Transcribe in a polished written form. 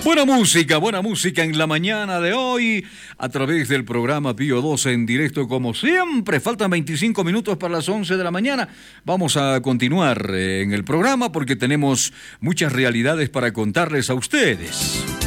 Buena música en la mañana de hoy a través del programa Pío 12 en directo como siempre. Faltan 25 minutos para las 11 de la mañana. Vamos a continuar en el programa porque tenemos muchas realidades para contarles a ustedes.